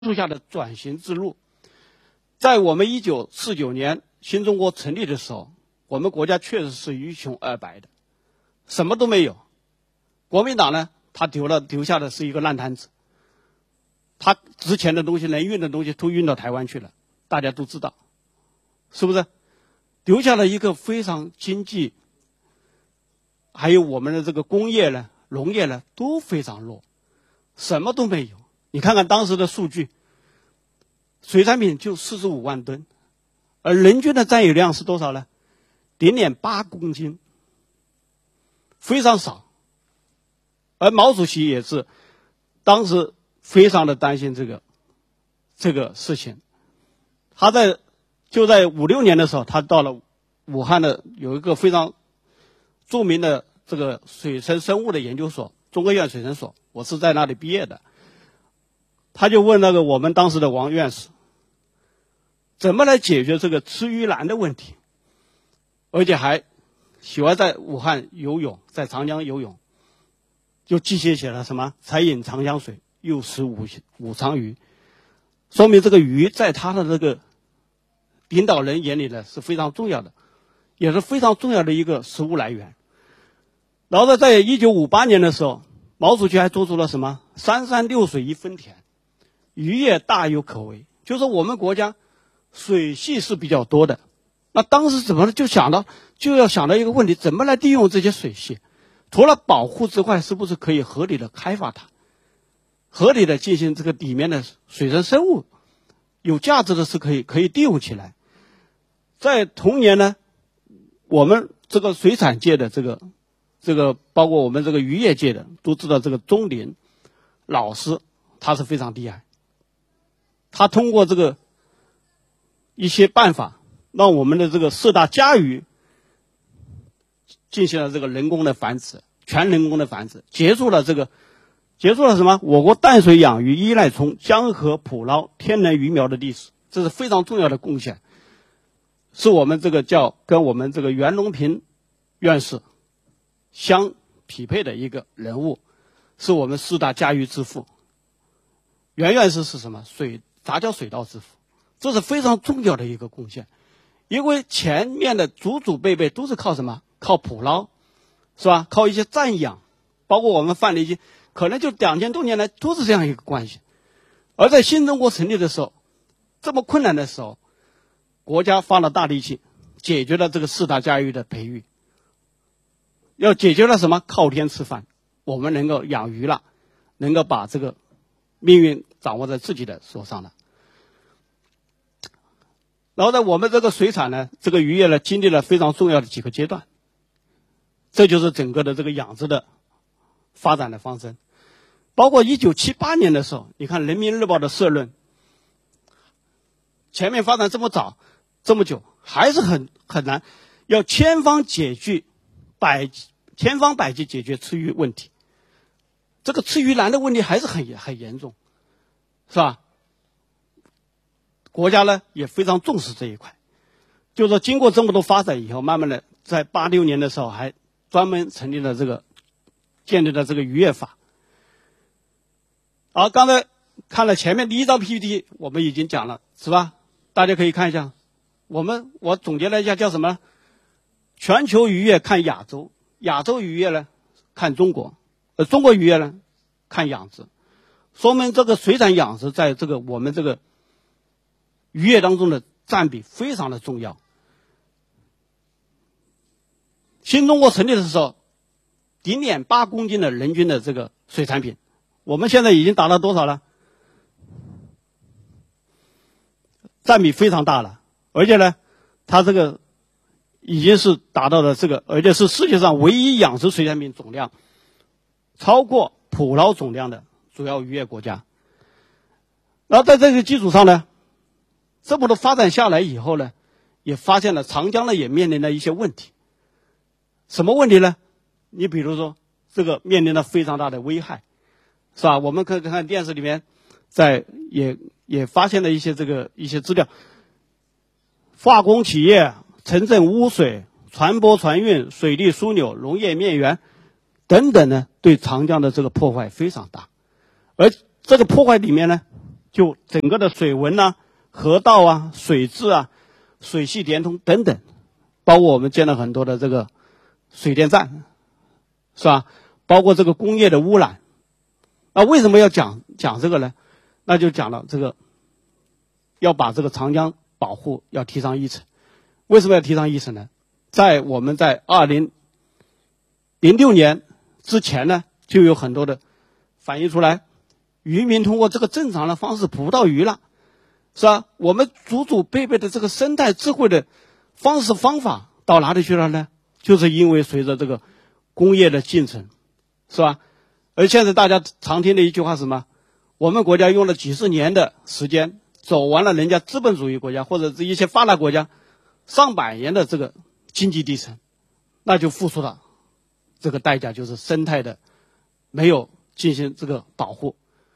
树下的转型之路。在我们1949年新中国成立的时候，我们国家确实是一穷二白的，什么都没有。国民党呢，他留下的是一个烂摊子，他值钱的东西、能运的东西都运到台湾去了，大家都知道，是不是？留下了一个非常经济，还有我们的这个工业呢、农业呢都非常弱，什么都没有。你看看当时的数据，水产品就45万吨，而人均的占有量是多少呢？0.8公斤，非常少。而毛主席也是当时非常的担心这个事情，他就在56年的时候，他到了武汉的有一个非常著名的这个水生生物的研究所，中科院水生所，我是在那里毕业的。他就问那个我们当时的王院士，怎么来解决这个吃鱼腩的问题，而且还喜欢在武汉游泳，在长江游泳，就记写了什么才饮长江水，又食五常鱼，说明这个鱼在他的这个领导人眼里呢是非常重要的，也是非常重要的一个食物来源。然后在1958年的时候，毛主席还做出了什么三山六水一分田，渔业大有可为，就是我们国家水系是比较多的，那当时就要想到一个问题，怎么来利用这些水系？除了保护之外，是不是可以合理的开发它，合理的进行这个里面的水生生物有价值的是可以利用起来。在同年呢，我们这个水产界的这个包括我们这个渔业界的都知道，这个钟林老师他是非常厉害，他通过这个一些办法，让我们的这个4大家鱼进行了这个人工的繁殖，全人工的繁殖，结束了什么？我国淡水养鱼依赖从江河捕捞天然鱼苗的历史，这是非常重要的贡献，是我们这个跟我们这个袁隆平院士相匹配的一个人物，是我们4大家鱼之父。袁院士是什么？杂交水稻之父，这是非常重要的一个贡献。因为前面的祖辈都是靠什么？靠捕捞，是吧？靠一些暂养，包括我们范蠡基，可能就2000多年来都是这样一个关系。而在新中国成立的时候，这么困难的时候，国家花了大力气解决了这个4大家鱼的培育，要解决了什么？靠天吃饭，我们能够养鱼了，能够把这个命运掌握在自己的手上了。然后在我们这个水产呢，这个渔业呢，经历了非常重要的几个阶段，这就是整个的这个养殖的发展的方针。包括1978年的时候，你看人民日报的社论，前面发展这么早这么久，还是很难，要千方百计解决吃鱼问题。这个吃鱼腩的问题还是很严重，是吧？国家呢也非常重视这一块，就是说经过这么多发展以后，慢慢的在86年的时候还专门建立了这个渔业法。好，刚才看了前面第1张 PPT， 我们已经讲了，是吧？大家可以看一下，我总结了一下，叫什么？全球渔业看亚洲，亚洲渔业呢看中国，中国渔业呢看养殖，说明这个水产养殖在这个我们这个渔业当中的占比非常的重要。新中国成立的时候，0.8公斤的人均的这个水产品，我们现在已经达到多少了？占比非常大了，而且呢，它这个已经是达到了而且是世界上唯一养殖水产品总量超过捕捞总量的主要渔业国家。然后在这个基础上呢，这么多发展下来以后呢，也发现了长江呢也面临了一些问题。什么问题呢？你比如说这个面临了非常大的危害，是吧？我们可以看电视里面也发现了一些资料，化工企业、城镇污水、船舶船运、水利枢纽、农业面源等等呢，对长江的这个破坏非常大。而这个破坏里面呢， 就整个的水文啊、河道啊、水质啊、水系连通等等，包括我们建了很多的这个水电站，是吧？包括这个工业的污染。那为什么要讲这个呢？那就讲了这个要把这个长江保护要提上议程。为什么要提上议程呢？我们在2006年之前呢，就有很多的反映出来，渔民通过这个正常的方式捕不到鱼了，是吧？我们祖祖辈辈的这个生态智慧的方式方法到哪里去了呢？就是因为随着这个工业的进程，是吧？而现在大家常听的一句话是什么？我们国家用了几十年的时间，走完了人家资本主义国家或者是一些发达国家上百年的这个经济历程，那就付出了这个代价，就是生态的没有进行这个保护。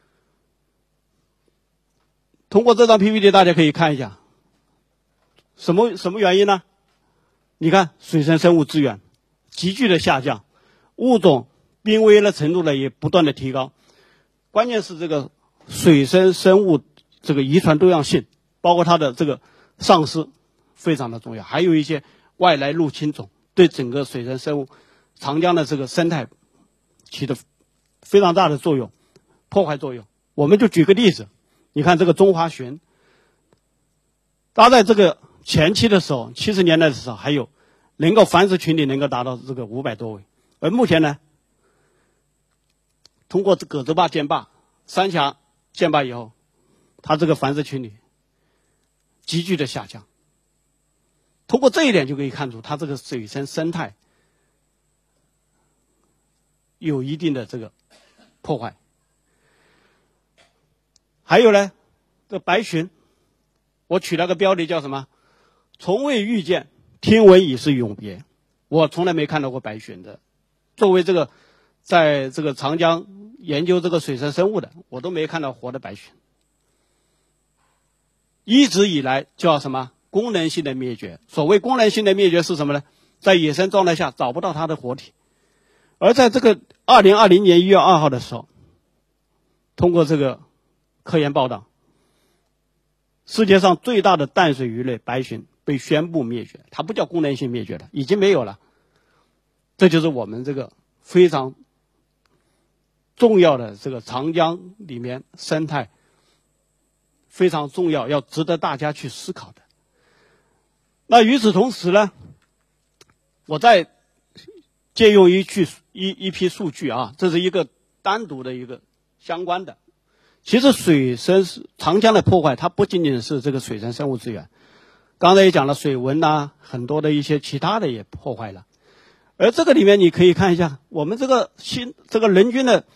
通过这张 PPT 大家可以看一下，什么原因呢？你看水生生物资源急剧的下降，物种濒危的程度呢也不断的提高，关键是这个水生生物这个遗传多样性，包括它的这个丧失非常的重要，还有一些外来入侵种对整个水生生物长江的这个生态起的非常大的作用，破坏作用。我们就举个例子，你看这个中华鲟，它在这个前期的时候，70年代的时候还有能够繁殖群体能够达到这个500多位，而目前呢，通过葛洲坝建坝、三峡建坝以后，它这个繁殖群体急剧的下降。通过这一点就可以看出，它这个水生生态有一定的这个破坏。还有呢，这白鲟，我取了个标题叫什么？从未遇见，听闻已是永别。我从来没看到过白鲟的。作为这个在这个长江研究这个水生生物的，我都没看到活的白鲟。一直以来叫什么？功能性的灭绝。所谓功能性的灭绝是什么呢？在野生状态下找不到它的活体。而在这个2020年1月2号的时候，通过这个科研报道，世界上最大的淡水鱼类白鲟被宣布灭绝，它不叫功能性灭绝了，已经没有了。这就是我们这个非常重要的这个长江里面生态非常重要，要值得大家去思考的。那与此同时呢，我再借用一批数据啊，这是一个单独的一个相关的。其实长江的破坏，它不仅仅是这个水生生物资源，刚才也讲了水文啊，很多的一些其他的也破坏了。而这个里面你可以看一下，我们这个人均的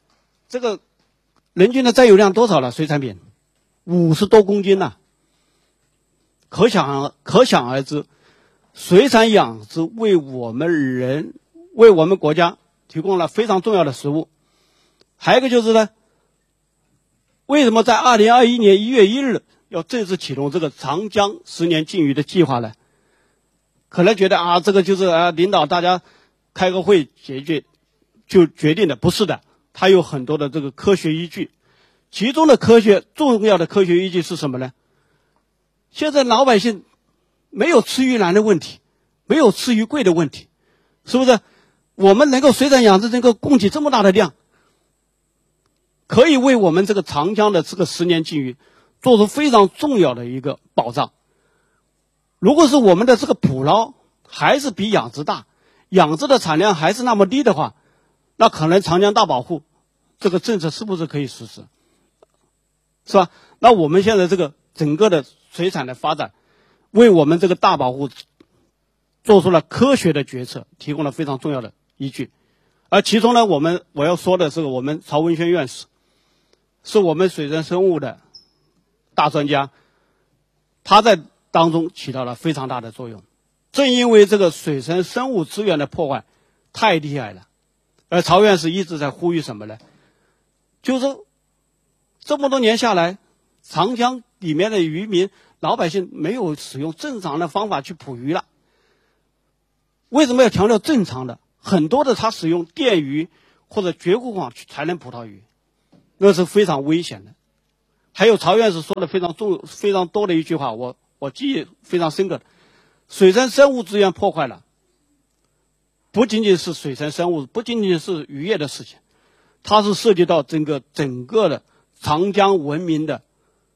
占有量多少了？水产品50多公斤呐，可想而知，水产养殖为我们国家提供了非常重要的食物。还有一个就是呢，为什么在2021年1月1日要正式启动这个长江10年禁渔的计划呢？可能觉得这个就是领导大家开个会就决定的，不是的，它有很多的这个科学依据。其中的重要的科学依据是什么呢？现在老百姓没有吃鱼难的问题，没有吃鱼贵的问题，是不是？我们能够水产养殖能够供给这么大的量，可以为我们这个长江的这个10年禁渔做出非常重要的一个保障。如果是我们的这个捕捞还是比养殖大，养殖的产量还是那么低的话，那可能长江大保护这个政策是不是可以实施，是吧？那我们现在这个整个的水产的发展，为我们这个大保护做出了科学的决策，提供了非常重要的依据。而其中呢，我要说的是，我们曹文轩院士是我们水生生物的大专家，他在当中起到了非常大的作用。正因为这个水生生物资源的破坏太厉害了，而曹院士一直在呼吁什么呢？就是这么多年下来，长江里面的渔民老百姓没有使用正常的方法去捕鱼了。为什么要强调正常的？很多的他使用电鱼或者绝户网去才能捕到鱼，那是非常危险的。 还有曹院士说的非常多的一句话，我记忆非常深刻的，水生生物资源破坏了，不仅仅是水生生物，不仅仅是渔业的事情，它是涉及到整个的长江文明的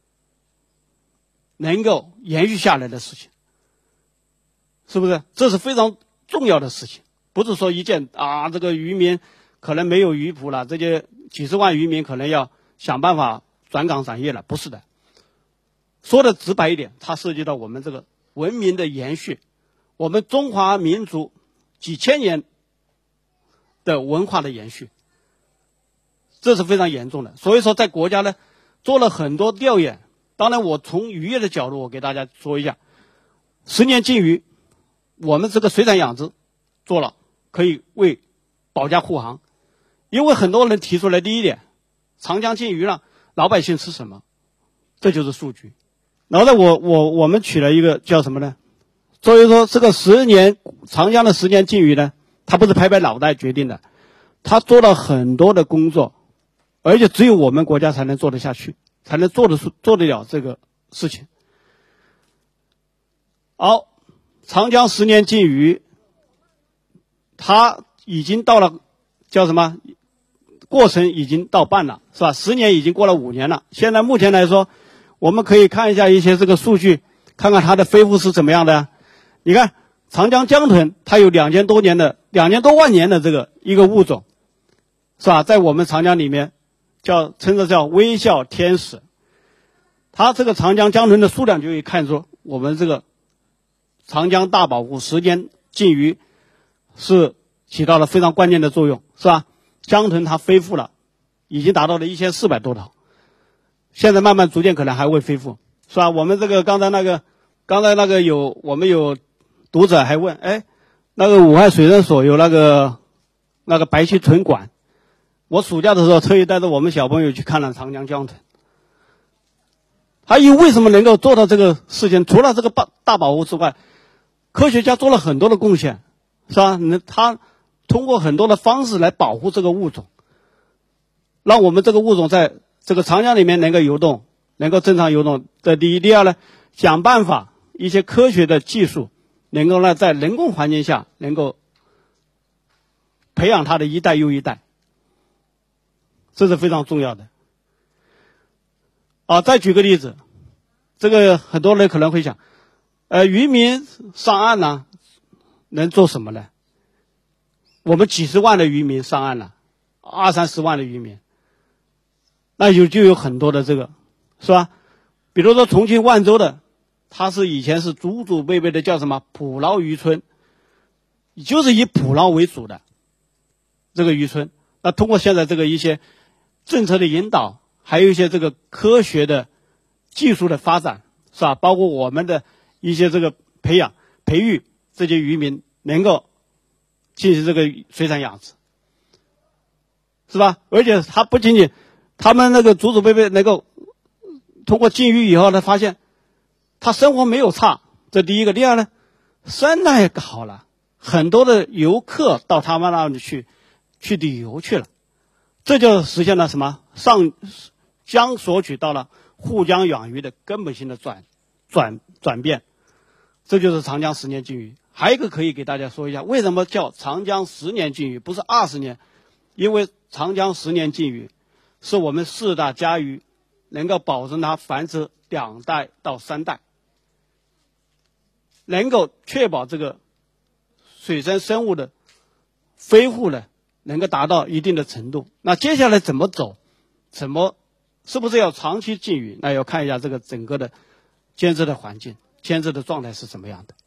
能够延续下来的事情，是不是？这是非常重要的事情，不是说一件这个渔民可能没有渔捕了，这些几十万渔民可能要想办法转岗转业了，不是的。说的直白一点，它涉及到我们这个文明的延续，我们中华民族几千年的文化的延续，这是非常严重的。所以说在国家呢做了很多调研，当然我从渔业的角度我给大家说一下，10年禁渔，我们这个水产养殖做了，可以为保驾护航。因为很多人提出来，第一点，长江禁渔了，老百姓吃什么？这就是数据。然后呢，我们取了一个叫什么呢？所以说这个长江的10年禁渔呢，它不是拍拍脑袋决定的，它做了很多的工作，而且只有我们国家才能做得下去，才能做得了这个事情。好，长江10年禁渔，它已经到了叫什么？过程已经到半了，是吧？10年已经过了5年了。现在目前来说，我们可以看一下一些这个数据，看看它的恢复是怎么样的。你看长江江豚，它有2000多万年的这个一个物种，是吧？在我们长江里面称之叫微笑天使。它这个长江江豚的数量就可以看出，我们这个长江大保护10年禁渔是起到了非常关键的作用，是吧？江豚它恢复了，已经达到了1400多头，现在慢慢逐渐可能还会恢复，是吧？我们这个刚才那个我们有读者还问，那个武汉水生所有那个白鳍豚馆，我暑假的时候特意带着我们小朋友去看了长江江豚。为什么能够做到这个事情？除了这个大保护之外，科学家做了很多的贡献，是吧？他通过很多的方式来保护这个物种，让我们这个物种在这个长江里面能够游动，能够正常游动。这第一。第二呢，想办法一些科学的技术，能够在人工环境下能够培养它的一代又一代，这是非常重要的。再举个例子，这个很多人可能会想，渔民上岸呢，能做什么呢？我们几十万的渔民上岸了，20-30万的渔民，那就有很多的这个，是吧？比如说重庆万州的，它以前是祖祖辈辈的叫什么捕捞渔村，就是以捕捞为主的这个渔村。那通过现在这个一些政策的引导，还有一些这个科学的技术的发展，是吧？包括我们的一些这个培育这些渔民能够进行这个水产养殖，是吧？而且他不仅仅他们那个祖祖辈辈能够通过禁渔以后呢，发现他生活没有差，这第一个。第二呢，生态好了，很多的游客到他们那里去旅游去了，这就实现了什么上江索取到了护江养鱼的根本性的转变，这就是长江10年禁渔。还有一个可以给大家说一下，为什么叫长江10年禁渔，不是20年？因为长江10年禁渔是我们4大家鱼能够保证它繁殖2代到3代，能够确保这个水生生物的恢复呢，能够达到一定的程度。那接下来怎么走？是不是要长期禁渔？那要看一下这个整个的监测的环境，监测的状态是什么样的。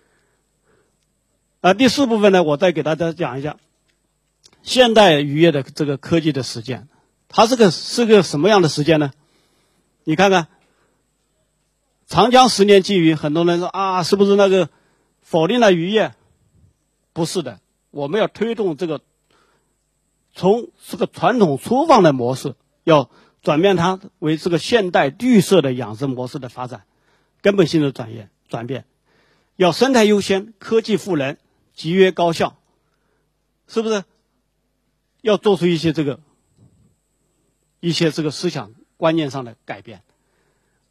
第4部分呢，我再给大家讲一下现代渔业的这个科技的实践，它是个什么样的实践呢？你看看长江10年禁渔，很多人说是不是那个否定了渔业？不是的，我们要推动这个从这个传统粗放的模式，要转变它为这个现代绿色的养殖模式的发展，根本性的转变，要生态优先，科技赋能，集约高效，是不是？要做出一些这个思想观念上的改变。